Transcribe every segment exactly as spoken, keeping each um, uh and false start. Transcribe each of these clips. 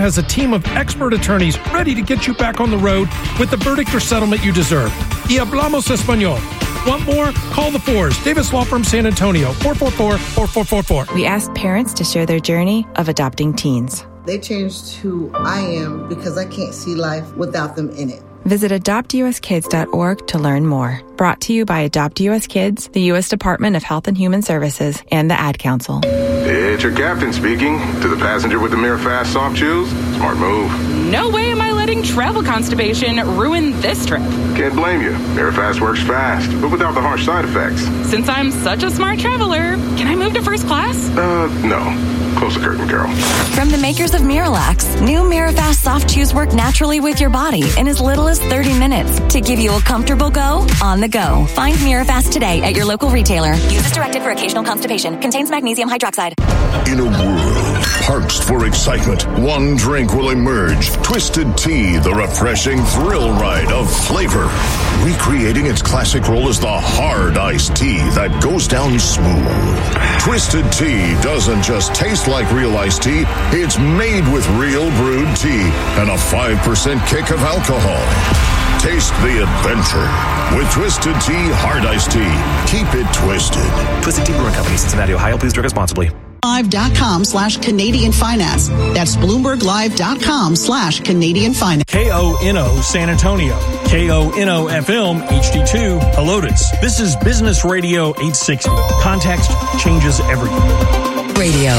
has a team of expert attorneys ready to get you back on the road with the verdict or settlement you deserve. Y hablamos español. Want more? Call the Fours. Davis Law Firm San Antonio, four four four, four four four four. We asked parents to share their journey of adopting teens. They changed who I am because I can't see life without them in it. Visit adopt u s kids dot org to learn more. Brought to you by Adopt U S Kids, the U S Department of Health and Human Services, and the Ad Council. It's your captain speaking. To the passenger with the Mirafast soft chews, smart move. No way am I letting travel constipation ruin this trip. Can't blame you. Mirafast works fast, but without the harsh side effects. Since I'm such a smart traveler, can I move to first class? Uh, no. Close the curtain, girl. From the makers of Miralax, new Mirafast soft chews work naturally with your body in as little as thirty minutes to give you a comfortable go on the go. Find Mirafast today at your local retailer. Use as directed for occasional constipation. Contains magnesium hydroxide. In a world parched for excitement, one drink will emerge. Twisted Tea, the refreshing thrill ride of flavor. Recreating its classic role as the hard iced tea that goes down smooth. Twisted Tea doesn't just taste like real iced tea, it's made with real brewed tea and a five percent kick of alcohol. Taste the adventure with Twisted Tea Hard Iced Tea. Keep it twisted. Twisted Tea Brewing Company, Cincinnati, Ohio. Please drink responsibly. Live.com slash Canadian Finance. That's BloombergLive.com slash Canadian Finance. K O N O San Antonio. K O N O F M H D two Helotes. This is Business Radio eight sixty. Context changes everything. Radio.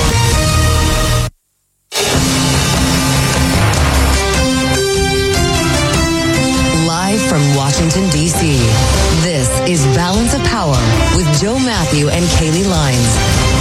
Live from Washington, D C, this is Balance of Power with Joe Matthew and Kaylee Lines.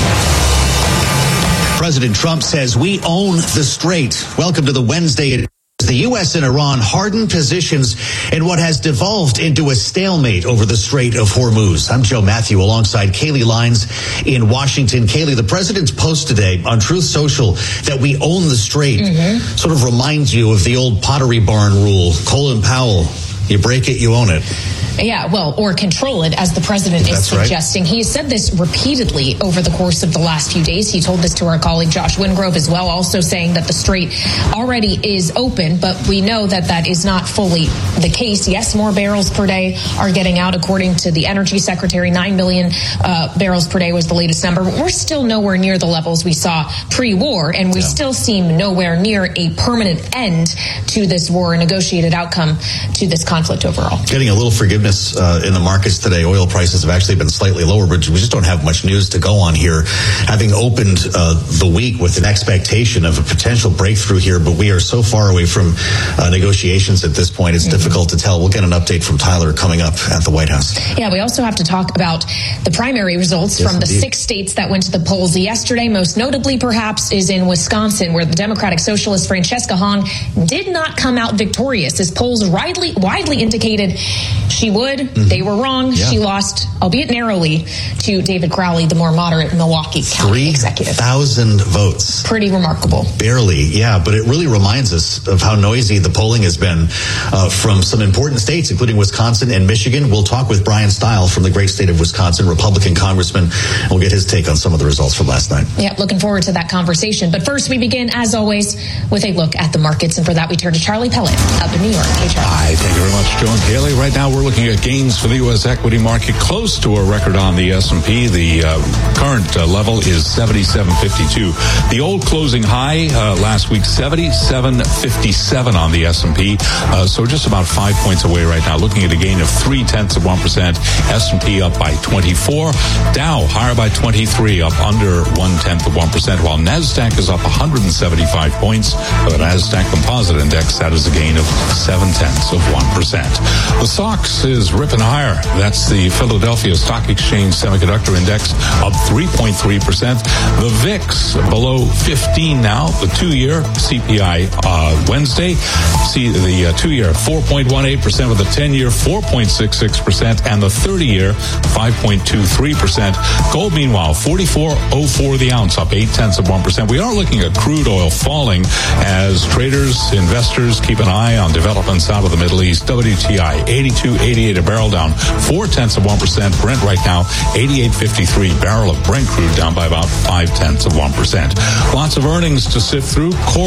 President Trump says we own the Strait. Welcome to the Wednesday. The U S and Iran hardened positions in what has devolved into a stalemate over the Strait of Hormuz. I'm Joe Matthew alongside Kaylee Lines in Washington. Kaylee, the president's post today on Truth Social that we own the Strait mm-hmm. sort of reminds you of the old Pottery Barn rule. Colin Powell, you break it, you own it. Yeah, well, or control it, as the president is That's suggesting. Right. He has said this repeatedly over the course of the last few days. He told this to our colleague Josh Wingrove as well, also saying that the Strait already is open, but we know that that is not fully the case. Yes, more barrels per day are getting out, according to the Energy Secretary. Nine million uh, barrels per day was the latest number. But we're still nowhere near the levels we saw pre-war, and we yeah. still seem nowhere near a permanent end to this war, a negotiated outcome to this conflict overall. Getting a little forgiveness Uh, in the markets today. Oil prices have actually been slightly lower, but we just don't have much news to go on here. Having opened uh, the week with an expectation of a potential breakthrough here, but we are so far away from uh, negotiations at this point, it's mm-hmm. difficult to tell. We'll get an update from Tyler coming up at the White House. Yeah, we also have to talk about the primary results yes, from the indeed. six states that went to the polls yesterday. Most notably, perhaps, is in Wisconsin, where the Democratic Socialist Francesca Hong did not come out victorious, as polls widely, widely indicated she would. Mm-hmm. They were wrong. Yeah. She lost, albeit narrowly, to David Crowley, the more moderate Milwaukee County executive. three thousand votes. Pretty remarkable. Barely, yeah, but it really reminds us of how noisy the polling has been uh, from some important states, including Wisconsin and Michigan. We'll talk with Brian Stile from the great state of Wisconsin, Republican congressman. We'll get his take on some of the results from last night. Yeah, looking forward to that conversation. But first, we begin, as always, with a look at the markets. And for that, we turn to Charlie Pellet up in New York. Hey, Charlie. Hi, thank you very much, Joe and Kaylee. Right now, we're looking at gains for the U S equity market, close to a record on the S and P. The uh, current uh, level is seventy-seven fifty-two. The old closing high uh, last week, seventy-seven fifty-seven on the S and P. Uh, so just about five points away right now. Looking at a gain of three tenths of one percent. S and P up by twenty-four. Dow higher by twenty-three, up under one tenth of one percent. While Nasdaq is up one hundred seventy-five points. The Nasdaq Composite Index, that is a gain of seven tenths of one percent. The S O X is ripping higher. That's the Philadelphia Stock Exchange Semiconductor Index, up three point three percent. The V I X below fifteen now. The two-year C P I uh, Wednesday. See the uh, two-year four point one eight percent, with the ten-year four point six six percent, and the thirty-year five point two three percent. Gold, meanwhile, forty-four oh four the ounce, up eight tenths of one percent. We are looking at crude oil falling as traders, investors keep an eye on developments out of the Middle East. W T I eighty-two eighty-eight a barrel, down four tenths of one percent. Brent right now eighty-eight fifty-three. Barrel of Brent crude down by about five tenths of one percent. Lots of earnings to sift through. Core